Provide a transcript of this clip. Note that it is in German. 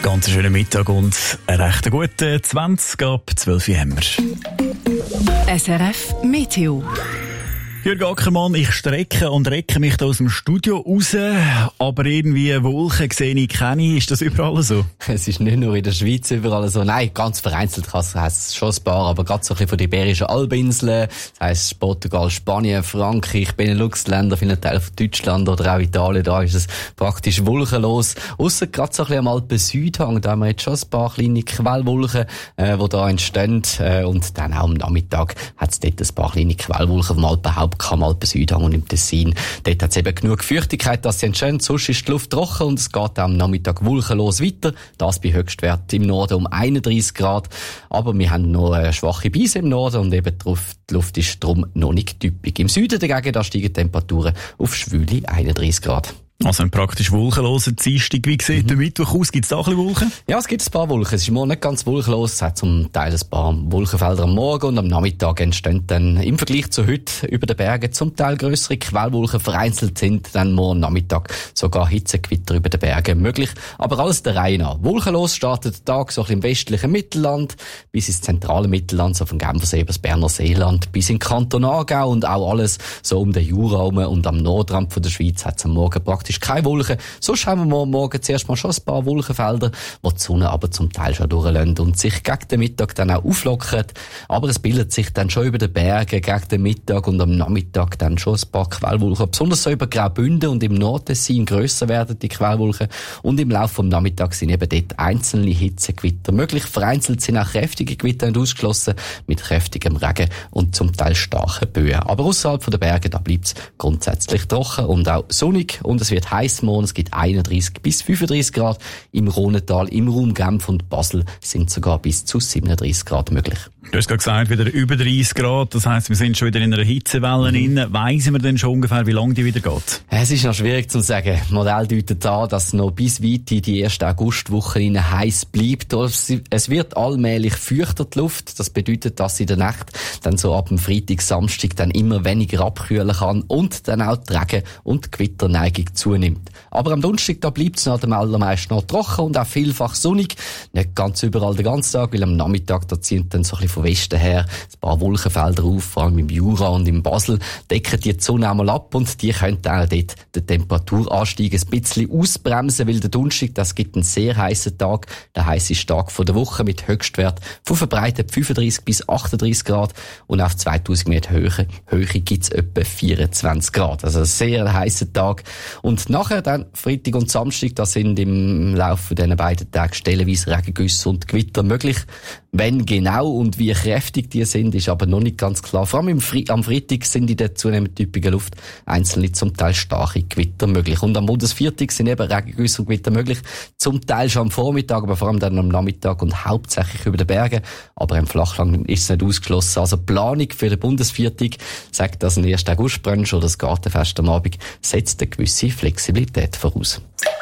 Ganz schönen Mittag und einen recht guten 20 ab 12 Uhr haben wir. SRF Meteo. Jürgen Ackermann, ich strecke und recke mich da aus dem Studio raus, aber irgendwie Wolken sehe ich keine. Ist das überall so? Es ist nicht nur in der Schweiz überall so. Nein, ganz vereinzelt heisst es schon ein paar, aber gerade so ein bisschen von den Iberischen Halbinseln, das heisst Portugal, Spanien, Frankreich, Benelux-Länder, viele Teile von Deutschland oder auch Italien, da ist es praktisch wolkenlos. Ausser gerade so ein bisschen am Alpen-Südhang, da haben wir jetzt schon ein paar kleine Quellwolken, die da entstehen, und dann auch am Nachmittag hat es dort ein paar kleine Quellwolken vom Alpenhaupt am Alpen-Südhang und im Tessin. Dort hat es eben genug Feuchtigkeit, dass sie entstehen. Sonst ist die Luft trocken und es geht am Nachmittag wolkenlos weiter. Das bei Höchstwert im Norden um 31 Grad. Aber wir haben noch eine schwache Brise im Norden und eben die Luft ist darum noch nicht typisch. Im Süden dagegen, da steigen die Temperaturen auf schwüle 31 Grad. Also ein praktisch wolkenloser Dienstag. Wie sieht der Mittwoch aus? Gibt es da ein bisschen Wolken? Ja, es gibt ein paar Wolken. Es ist morgen nicht ganz wolkenlos. Es hat zum Teil ein paar Wolkenfelder am Morgen und am Nachmittag entstehen dann im Vergleich zu heute über den Bergen zum Teil grössere Quellwolken. Vereinzelt sind dann morgen Nachmittag sogar Hitzegewitter über den Bergen möglich. Aber alles der Reihe nach. Wolkenlos startet der Tag so ein bisschen im westlichen Mittelland bis ins zentrale Mittelland, so vom Genfersee über das Berner Seeland bis in Kanton Aargau und auch alles so um den Jura herum und am Nordrand von der Schweiz hat es am Morgen praktisch keine Wolken. Sonst haben wir morgen zuerst mal schon ein paar Wolkenfelder, wo die Sonne aber zum Teil schon durchlöhnt und sich gegen den Mittag dann auch auflockert. Aber es bildet sich dann schon über den Bergen gegen den Mittag und am Nachmittag dann schon ein paar Quellwolken. Besonders so über Graubünden und im Nordtessin grösser werden die Quellwolken. Und im Laufe des Nachmittags sind eben dort einzelne Hitzegewitter möglich. Vereinzelt sind auch kräftige Gewitter nicht ausgeschlossen, mit kräftigem Regen und zum Teil starken Böen. Aber außerhalb der Berge, da bleibt es grundsätzlich trocken und auch sonnig und es wird heiß morgen. Es gibt 31 bis 35 Grad im Rhonental, im Raum Genf und Basel sind sogar bis zu 37 Grad möglich. Du hast gerade gesagt, wieder über 30 Grad, das heisst, wir sind schon wieder in einer Hitzewelle drin. Weissen wir denn schon ungefähr, wie lange die wieder geht? Es ist noch schwierig zu sagen. Das Modell deutet an, dass noch bis weit in die erste Augustwoche heiß bleibt. Es wird allmählich feuchter die Luft. Das bedeutet, dass sie in der Nacht dann so ab dem Freitag, Samstag dann immer weniger abkühlen kann und dann auch die Regen- und Gewitterneigung zunimmt. Aber am Donnerstag, da bleibt es noch am allermeisten noch trocken und auch vielfach sonnig. Nicht ganz überall den ganzen Tag, weil am Nachmittag, da ziehen dann so ein bisschen von Westen her ein paar Wolkenfelder auf, vor allem im Jura und im Basel, decken die Sonne einmal ab und die könnten auch dort den Temperaturanstieg ein bisschen ausbremsen, weil der Donnerstag, das gibt einen sehr heissen Tag, der heisseste Tag von der Woche mit Höchstwert von verbreitet 35 bis 38 Grad und auf 2000 Meter Höhe gibt es etwa 24 Grad. Also ein sehr heißer Tag. Und nachher dann Freitag und Samstag, da sind im Laufe dieser beiden Tage stellenweise Regengüsse und Gewitter möglich. Wenn genau und wie kräftig die sind, ist aber noch nicht ganz klar. Vor allem am Freitag sind in der zunehmend typischen Luft einzelne zum Teil starke Gewitter möglich. Und am Bundesviertag sind eben Regengüsse und Gewitter möglich. Zum Teil schon am Vormittag, aber vor allem dann am Nachmittag und hauptsächlich über den Bergen. Aber im Flachland ist es nicht ausgeschlossen. Also die Planung für den Bundesviertag sagt, dass ein 1. August-Brunch oder das Gartenfest am Abend setzt eine gewisse Flexibilität voraus.